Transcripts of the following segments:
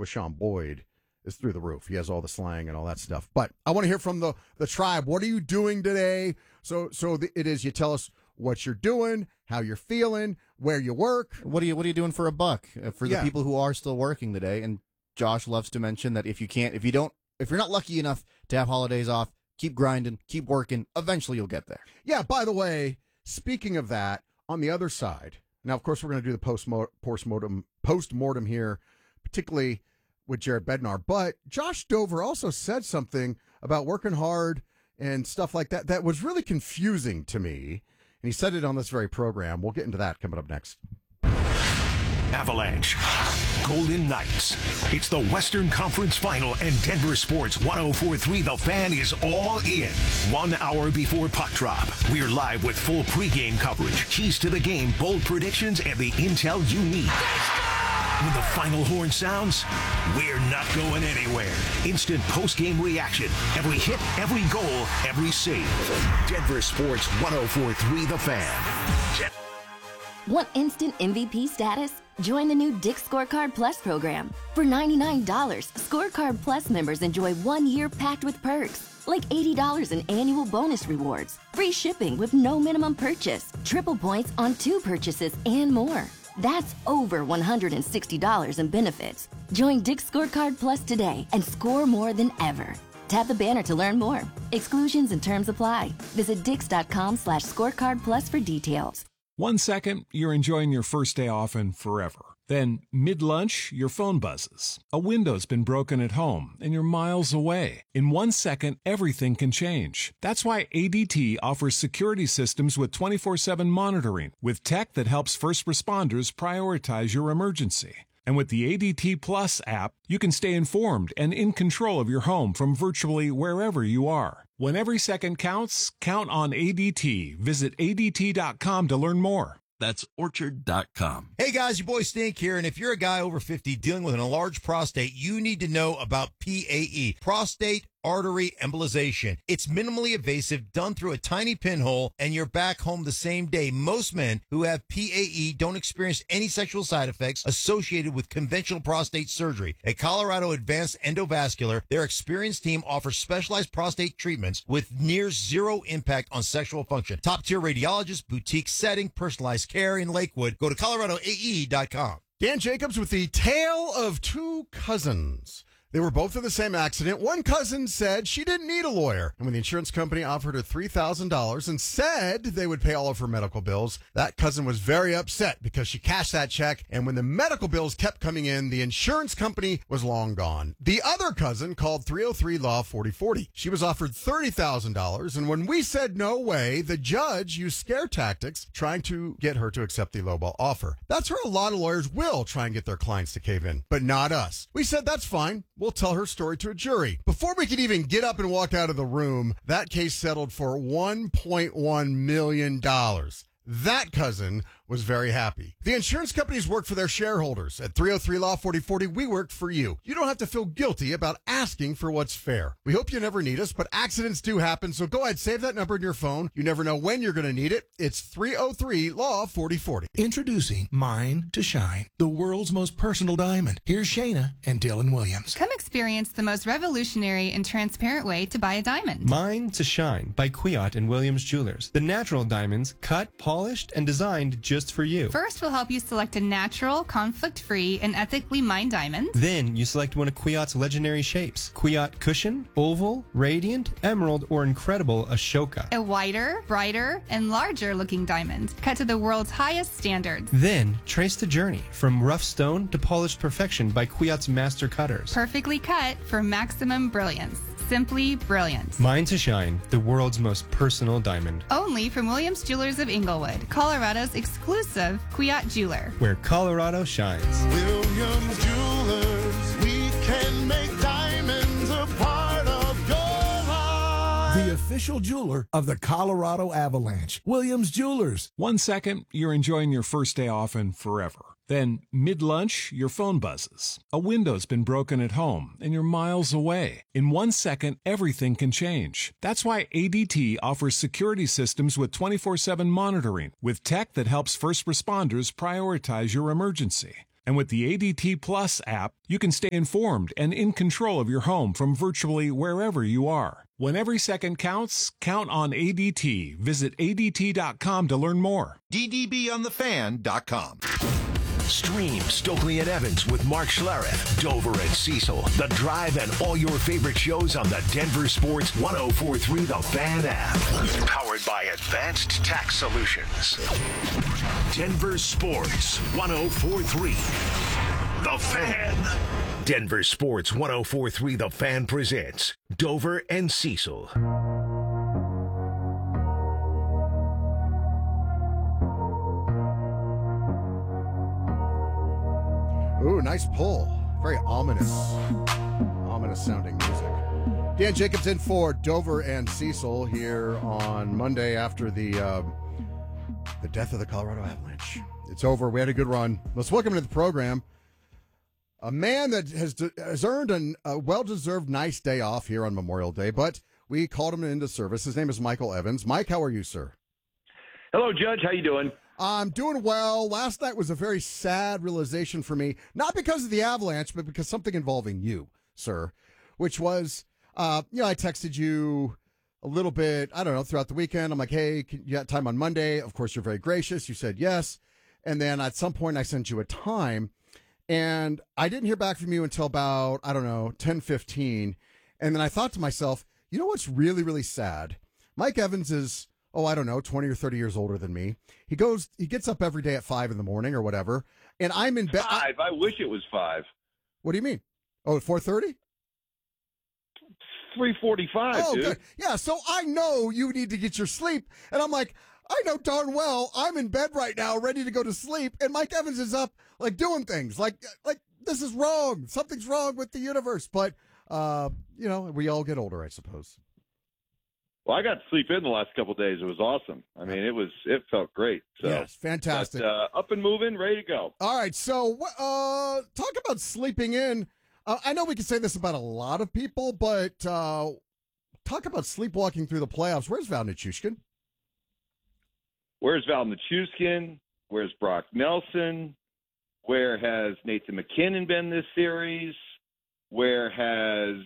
with Sean Boyd is through the roof. He has all the slang and all that stuff. But I want to hear from the tribe. What are you doing today? So it is, you tell us what you're doing, how you're feeling, where you work. What are you doing for a buck? For the people who are still working today, and Josh loves to mention that if you're not lucky enough to have holidays off, keep grinding, keep working. Eventually you'll get there. Yeah, by the way, speaking of that, on the other side, now, of course, we're going to do the post-mortem here, particularly with Jared Bednar. But Josh Dover also said something about working hard and stuff like that that was really confusing to me. And he said it on this very program. We'll get into that coming up next. Avalanche, Golden Knights. It's the Western Conference Final, and Denver Sports 104.3 The Fan is all in. 1 hour before puck drop, we're live with full pregame coverage, keys to the game, bold predictions, and the intel you need. When the final horn sounds, we're not going anywhere. Instant post-game reaction. Every hit, every goal, every save. Denver Sports 104.3 The Fan. Want instant MVP status? Join the new Dick's Scorecard Plus program. For $99, Scorecard Plus members enjoy 1 year packed with perks, like $80 in annual bonus rewards, free shipping with no minimum purchase, triple points on 2 purchases, and more. That's over $160 in benefits. Join Dick's Scorecard Plus today and score more than ever. Tap the banner to learn more. Exclusions and terms apply. Visit dix.com/scorecard plus for details. 1 second, you're enjoying your first day off and forever. Then, mid-lunch, your phone buzzes. A window's been broken at home, and you're miles away. In 1 second, everything can change. That's why ADT offers security systems with 24/7 monitoring, with tech that helps first responders prioritize your emergency. And with the ADT Plus app, you can stay informed and in control of your home from virtually wherever you are. When every second counts, count on ADT. Visit ADT.com to learn more. That's Orchard.com. Hey guys, your boy Stink here, and if you're a guy over 50 dealing with an enlarged prostate, you need to know about PAE, prostate artery embolization. It's minimally invasive, done through a tiny pinhole, and you're back home the same day. Most men who have PAE don't experience any sexual side effects associated with conventional prostate surgery. At Colorado Advanced Endovascular, their experienced team offers specialized prostate treatments with near zero impact on sexual function. Top-tier radiologists, boutique setting, personalized care in Lakewood. Go to coloradoae.com. Dan Jacobs with the tale of 2 cousins. They were both in the same accident. One cousin said she didn't need a lawyer. And when the insurance company offered her $3,000 and said they would pay all of her medical bills, that cousin was very upset because she cashed that check. And when the medical bills kept coming in, the insurance company was long gone. The other cousin called 303 Law 4040. She was offered $30,000. And when we said no way, the judge used scare tactics trying to get her to accept the lowball offer. That's where a lot of lawyers will try and get their clients to cave in, but not us. We said that's fine. We'll tell her story to a jury. Before we could even get up and walk out of the room, that case settled for $1.1 million. That cousin was very happy. The insurance companies work for their shareholders. At 303 Law 4040, we work for you. You don't have to feel guilty about asking for what's fair. We hope you never need us, but accidents do happen, so go ahead, save that number in your phone. You never know when you're going to need it. It's 303 Law 4040. Introducing Mine to Shine, the world's most personal diamond. Here's Shayna and Dylan Williams. Come experience the most revolutionary and transparent way to buy a diamond. Mine to Shine by Kwiat and Williams Jewelers. The natural diamonds cut, polished, and designed just for you. First, we'll help you select a natural, conflict-free, and ethically mined diamond. Then, you select one of Kwiat's legendary shapes. Kwiat Cushion, Oval, Radiant, Emerald, or Incredible Ashoka. A wider, brighter, and larger-looking diamond, cut to the world's highest standards. Then, trace the journey from rough stone to polished perfection by Kwiat's master cutters. Perfectly cut for maximum brilliance. Simply brilliant. Mine to Shine, the world's most personal diamond. Only from Williams Jewelers of Inglewood, Colorado's exclusive Kwiat jeweler. Where Colorado shines. Williams Jewelers, we can make diamonds a part of your life. The official jeweler of the Colorado Avalanche, Williams Jewelers. 1 second, you're enjoying your first day off and forever. Then, mid-lunch, your phone buzzes. A window's been broken at home, and you're miles away. In 1 second, everything can change. That's why ADT offers security systems with 24/7 monitoring, with tech that helps first responders prioritize your emergency. And with the ADT Plus app, you can stay informed and in control of your home from virtually wherever you are. When every second counts, count on ADT. Visit ADT.com to learn more. DDBonthefan.com. Stream Stokely and Evans with Mark Schlereth, Dover and Cecil, The Drive, and all your favorite shows on the Denver Sports 104.3 The Fan app. Powered by Advanced Tax Solutions. Denver Sports 104.3 The Fan. Denver Sports 104.3 The Fan presents Dover and Cecil. Ooh, nice pull. Very ominous sounding music. Dan Jacobs in for Dover and Cecil here on Monday after the death of the Colorado Avalanche. It's over. We had a good run. Let's welcome to the program a man that has earned a well-deserved nice day off here on Memorial Day, but we called him into service. His name is Michael Evans. Mike, how are you, sir? Hello, Judge. How you doing? I'm doing well. Last night was a very sad realization for me, not because of the Avalanche, but because something involving you, sir, which was, I texted you a little bit, I don't know, throughout the weekend. I'm like, hey, you got time on Monday? Of course, you're very gracious. You said yes. And then at some point I sent you a time, and I didn't hear back from you until about, 10:15. And then I thought to myself, you know what's really, really sad? Mike Evans is, 20 or 30 years older than me. He gets up every day at 5 in the morning or whatever, and I'm in bed. 5. I wish it was 5. What do you mean? Oh, 4:30? 3:45. Oh, dude. good. Yeah, so I know you need to get your sleep, and I'm like, I know darn well I'm in bed right now, ready to go to sleep, and Mike Evans is up, like, doing things. Like this is wrong. Something's wrong with the universe. But, we all get older, I suppose. Well, I got to sleep in the last couple of days. It was awesome. I mean, it felt great. So, yes, fantastic. But, up and moving, ready to go. All right, so talk about sleeping in. I know we can say this about a lot of people, but talk about sleepwalking through the playoffs. Where's Val Nichushkin? Where's Val Nichushkin? Where's Brock Nelson? Where has Nathan McKinnon been this series? Where has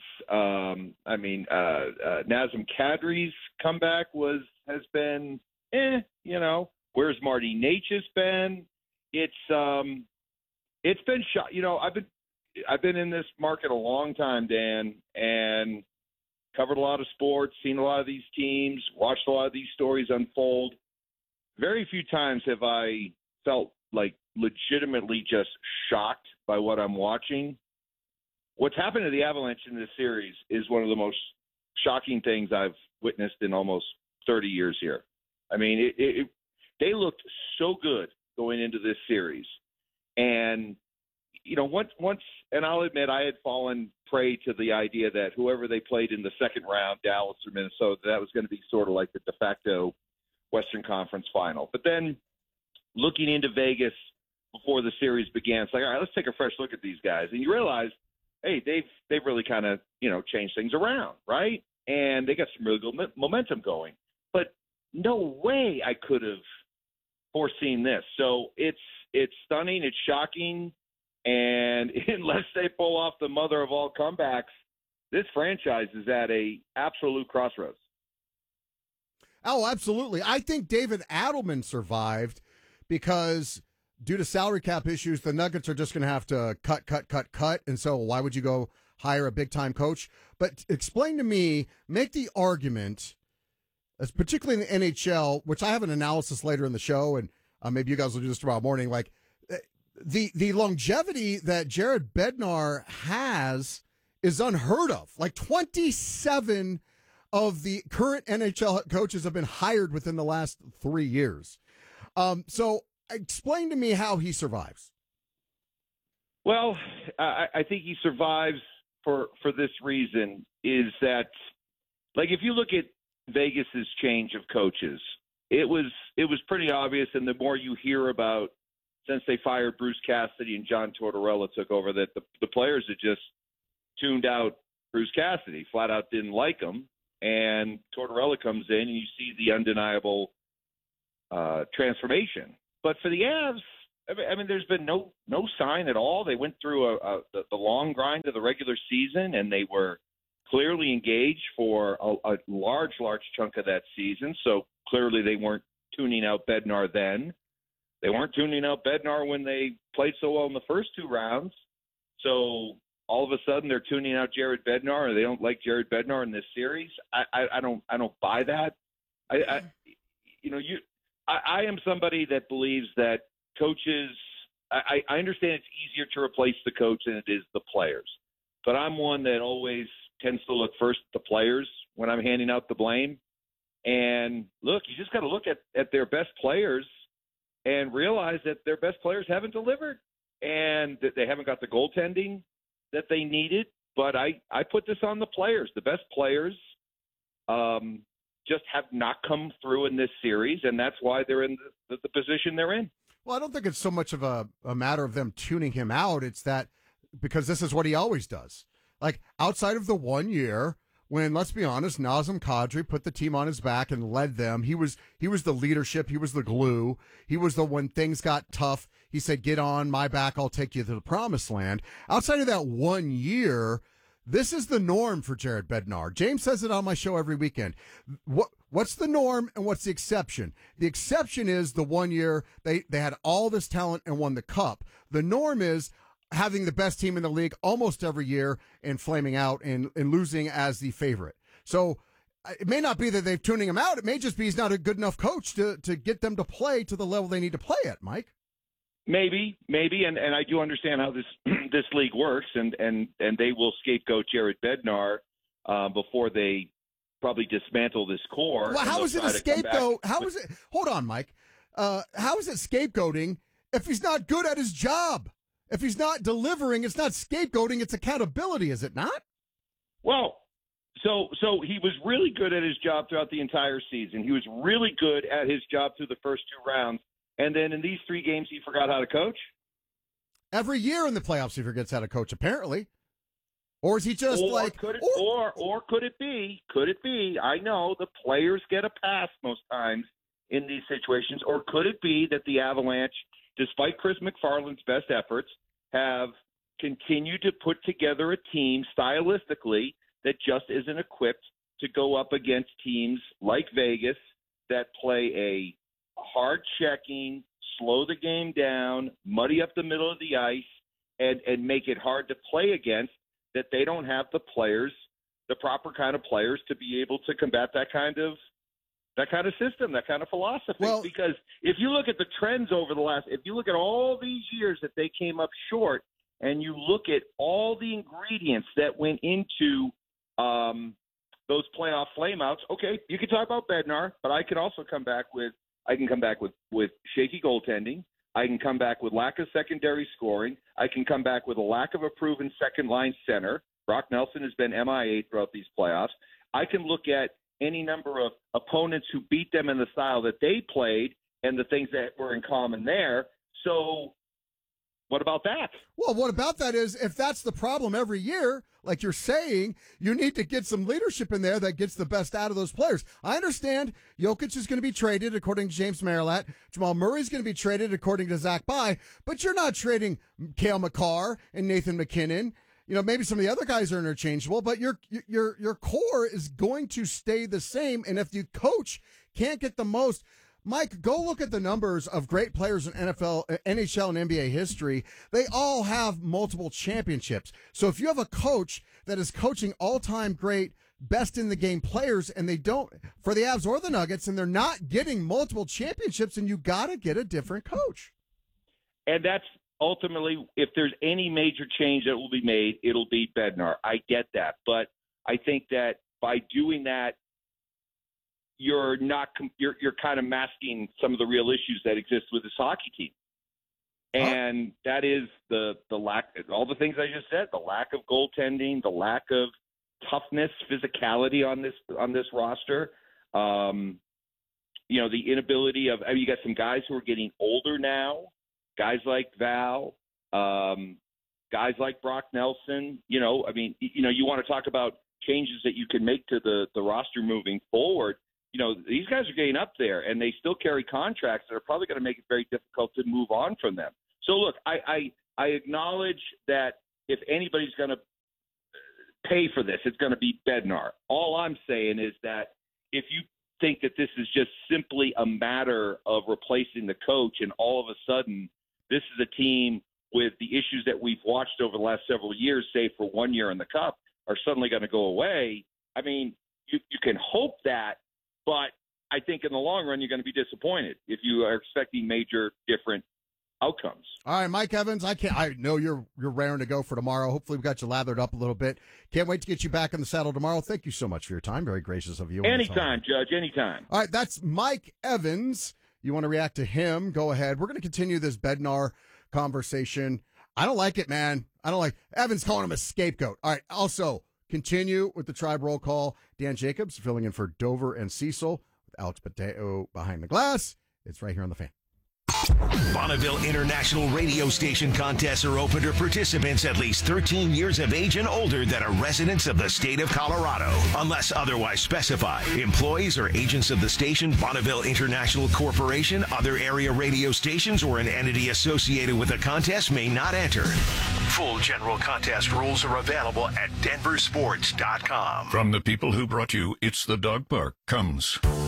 Nazem Kadri's comeback has been where's Marty Necas been? It's been shot. I've been in this market a long time, Dan, and covered a lot of sports, seen a lot of these teams, watched a lot of these stories unfold. Very few times have I felt like legitimately just shocked by what I'm watching. What's happened to the Avalanche in this series is one of the most shocking things I've witnessed in almost 30 years here. I mean, they looked so good going into this series. And, once, and I'll admit I had fallen prey to the idea that whoever they played in the second round, Dallas or Minnesota, that was going to be sort of like the de facto Western Conference final. But then looking into Vegas before the series began, it's like, all right, let's take a fresh look at these guys. And you realize, hey, they've really kind of, changed things around, right? And they got some really good momentum going. But no way I could have foreseen this. So it's stunning, it's shocking, and unless they pull off the mother of all comebacks, this franchise is at a absolute crossroads. Oh, absolutely. I think David Adelman survived because due to salary cap issues, the Nuggets are just going to have to cut. And so why would you go hire a big-time coach? But explain to me, make the argument, particularly in the NHL, which I have an analysis later in the show, and maybe you guys will do this tomorrow morning, like the longevity that Jared Bednar has is unheard of. Like 27 of the current NHL coaches have been hired within the last 3 years. So explain to me how he survives. Well, I think he survives for this reason, is that, like, if you look at Vegas's change of coaches, it was pretty obvious, and the more you hear about since they fired Bruce Cassidy and John Tortorella took over, that the players had just tuned out Bruce Cassidy, flat out didn't like him, and Tortorella comes in, and you see the undeniable transformation. But for the Avs, I mean, there's been no sign at all. They went through the long grind of the regular season, and they were clearly engaged for a large chunk of that season. So clearly they weren't tuning out Bednar then. They weren't tuning out Bednar when they played so well in the first 2 rounds. So all of a sudden they're tuning out Jared Bednar, or they don't like Jared Bednar in this series. I don't buy that. I am somebody that believes that coaches. I understand it's easier to replace the coach than it is the players, but I'm one that always tends to look first at the players when I'm handing out the blame. And look, you just got to look at their best players and realize that their best players haven't delivered and that they haven't got the goaltending that they needed. But I put this on the players. The best players just have not come through in this series, and that's why they're in the position they're in. Well, I don't think it's so much of a matter of them tuning him out. It's that because this is what he always does. Like, outside of the 1 year when, let's be honest, Nazem Kadri put the team on his back and led them. He was the leadership. He was the glue. He was the when things got tough, he said, get on my back, I'll take you to the promised land. Outside of that 1 year, this is the norm for Jared Bednar. James says it on my show every weekend. What's the norm and what's the exception? The exception is the 1 year they had all this talent and won the cup. The norm is having the best team in the league almost every year and flaming out and losing as the favorite. So it may not be that they're tuning him out. It may just be he's not a good enough coach to get them to play to the level they need to play at, Mike. Maybe, and I do understand how this league works, and they will scapegoat Jared Bednar before they probably dismantle this core. Well, how is it a scapegoat? How is it? Hold on, Mike. How is it scapegoating if he's not good at his job? If he's not delivering, it's not scapegoating, it's accountability, is it not? Well, so he was really good at his job throughout the entire season. He was really good at his job through the first 2 rounds. And then in these 3 games, he forgot how to coach? Every year in the playoffs, he forgets how to coach, apparently. Or is he just or could it be, I know the players get a pass most times in these situations, or could it be that the Avalanche, despite Chris McFarland's best efforts, have continued to put together a team stylistically that just isn't equipped to go up against teams like Vegas that play a hard-checking, slow the game down, muddy up the middle of the ice, and make it hard to play against, that they don't have the players, the proper kind of players to be able to combat that kind of system, that kind of philosophy. Well, because if you look at the trends over if you look at all these years that they came up short, and you look at all the ingredients that went into those playoff flameouts, okay, you can talk about Bednar, but I can also come back with shaky goaltending. I can come back with lack of secondary scoring. I can come back with a lack of a proven second-line center. Brock Nelson has been MIA throughout these playoffs. I can look at any number of opponents who beat them in the style that they played and the things that were in common there. So what about that? Well, what about that is if that's the problem every year, like you're saying, you need to get some leadership in there that gets the best out of those players. I understand Jokic is going to be traded, according to James Marilat. Jamal Murray's going to be traded, according to Zach Bye. But you're not trading Cale Makar and Nathan McKinnon. You know, maybe some of the other guys are interchangeable, but your core is going to stay the same. And if the coach can't get the most, Mike, go look at the numbers of great players in NFL, NHL, and NBA history. They all have multiple championships. So if you have a coach that is coaching all-time great, best in the game players, and they don't, for the Avs or the Nuggets, and they're not getting multiple championships, and you got to get a different coach. And that's ultimately, if there's any major change that will be made, it'll be Bednar. I get that. But I think that by doing that, you're kind of masking some of the real issues that exist with this hockey team. And that is the lack, all the things I just said, the lack of goaltending, the lack of toughness, physicality on this roster. You know, the inability of, you got some guys who are getting older now, guys like Val, guys like Brock Nelson. You know, I mean, you know, you want to talk about changes that you can make to the roster moving forward. these guys are getting up there, and they still carry contracts that are probably going to make it very difficult to move on from them. So, look, I acknowledge that if anybody's going to pay for this, it's going to be Bednar. All I'm saying is that if you think that this is just simply a matter of replacing the coach and all of a sudden this is a team with the issues that we've watched over the last several years, save for 1 year in the Cup, are suddenly going to go away, I mean, you can hope that, but I think in the long run you're going to be disappointed if you are expecting major different outcomes. All right, Mike Evans, I know you're raring to go for tomorrow. Hopefully we got you lathered up a little bit. Can't wait to get you back in the saddle tomorrow. Thank you so much for your time. Very gracious of you. Anytime, Judge, anytime. All right, that's Mike Evans. You want to react to him? Go ahead. We're going to continue this Bednar conversation. I don't like it, man. I don't like Evans calling him a scapegoat. All right, also continue with the Tribe roll call. Dan Jacobs filling in for Dover and Cecil with Alex Pateo behind the glass. It's right here on the Fan. Bonneville International Radio Station contests are open to participants at least 13 years of age and older that are residents of the state of Colorado. Unless otherwise specified, employees or agents of the station, Bonneville International Corporation, other area radio stations, or an entity associated with the contest may not enter. Full general contest rules are available at denversports.com. From the people who brought you It's the Dog Park comes